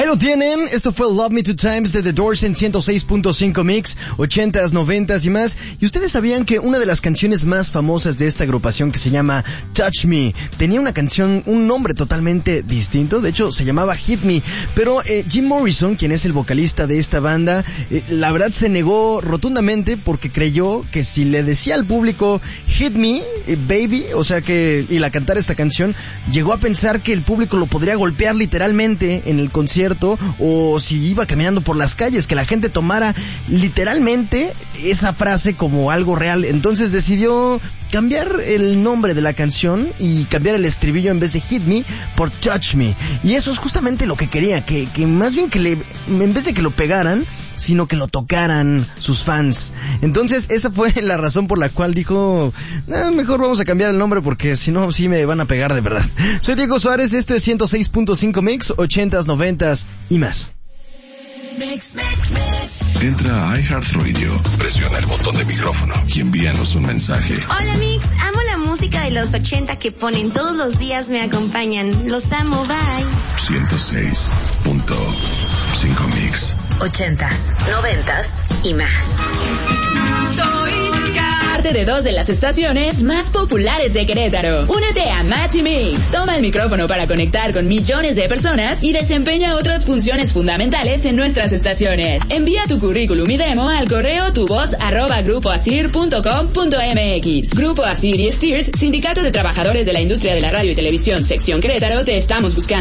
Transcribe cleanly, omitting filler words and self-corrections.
Ahí lo tienen, esto fue Love Me Two Times de The Doors en 106.5 Mix, 80s, 90s y más. Y ustedes sabían que una de las canciones más famosas de esta agrupación, que se llama Touch Me, tenía una canción, un nombre totalmente distinto. De hecho se llamaba Hit Me. Pero Jim Morrison, quien es el vocalista de esta banda, la verdad se negó rotundamente porque creyó que si le decía al público Hit Me, baby, o sea que, y la cantara esta canción, llegó a pensar que el público lo podría golpear literalmente en el concierto, o si iba caminando por las calles, que la gente tomara literalmente esa frase como algo real. Entonces decidió cambiar el nombre de la canción y cambiar el estribillo, en vez de Hit Me por Touch Me. Y eso es justamente lo que quería, que más bien que en vez de que lo pegaran, sino que lo tocaran sus fans. Entonces esa fue la razón por la cual dijo, mejor vamos a cambiar el nombre porque si no, sí me van a pegar de verdad. Soy Diego Suárez, esto es 106.5 Mix, 80s, 90s y más. Entra a iHeartRadio, presiona el botón de micrófono y envíanos un mensaje. Hola Mix, amo la música de los 80 que ponen todos los días, me acompañan. Los amo, bye. 106.5 Mix. 80s, 90s y más. Parte de 2 de las estaciones más populares de Querétaro. Únete a Match y Mix. Toma el micrófono para conectar con millones de personas y desempeña otras funciones fundamentales en nuestras estaciones. Envía tu currículum y demo al correo tuvoz@grupoasir.com.mx. Grupo Asir y Stirt, Sindicato de Trabajadores de la Industria de la Radio y Televisión, Sección Querétaro, te estamos buscando.